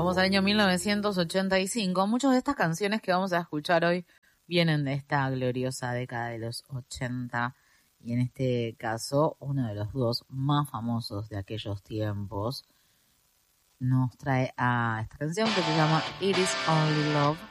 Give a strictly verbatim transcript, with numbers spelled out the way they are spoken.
vamos al año mil novecientos ochenta y cinco. Muchas de estas canciones que vamos a escuchar hoy vienen de esta gloriosa década de los ochenta. Y en este caso, uno de los dúos más famosos de aquellos tiempos nos trae a esta canción que se llama It Is Only Love.